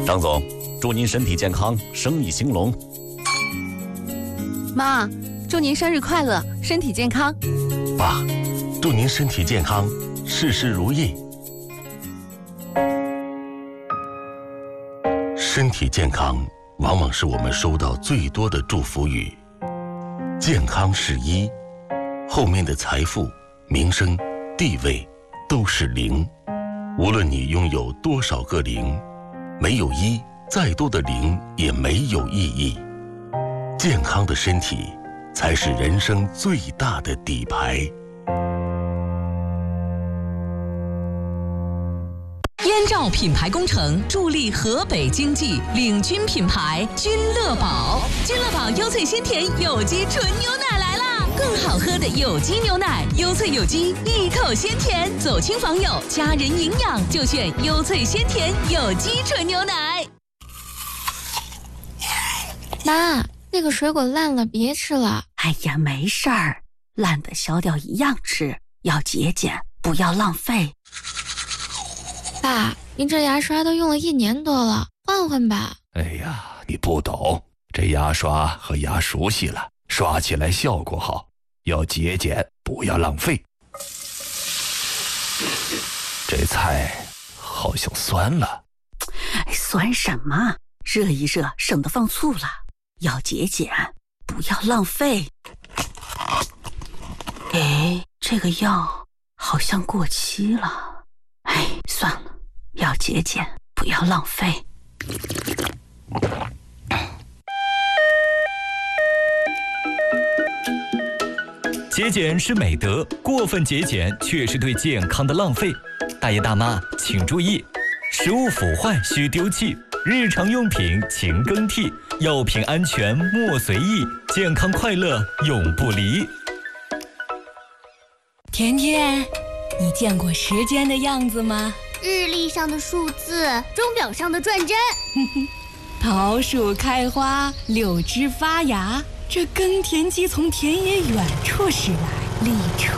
张总，祝您身体健康，生意兴隆。 妈，祝您生日快乐，身体健康。 爸，祝您身体健康，事事如意。身体健康往往是我们收到最多的祝福语。健康是一，后面的财富、名声、地位都是零。无论你拥有多少个零，没有一，再多的零也没有意义。健康的身体才是人生最大的底牌。 燕赵品牌工程助力河北经济，领军品牌君乐宝。君乐宝优萃鲜甜有机纯牛奶来啦！更好喝的有机牛奶，优萃有机，一口鲜甜，走亲访友，家人营养就选优萃鲜甜有机纯牛奶。 妈，那个水果烂了，别吃了。 哎呀，没事儿，烂的削掉一样吃，要节俭，不要浪费。 爸，您这牙刷都用了1年多了，换换吧。 哎呀，你不懂，这牙刷和牙熟悉了，刷起来效果好，要节俭，不要浪费。这菜好像酸了。 酸什么？热一热，省得放醋了。要节俭，不要浪费。哎，这个药好像过期了。哎，算了，要节俭，不要浪费。 节俭是美德，过分节俭却是对健康的浪费。大爷大妈请注意，食物腐坏需丢弃，日常用品勤更替，药品安全莫随意，健康快乐永不离。 甜甜，你见过时间的样子吗？ 日历上的数字，钟表上的转针。 桃树开花，柳枝发芽，这耕田机从田野远处驶来，立春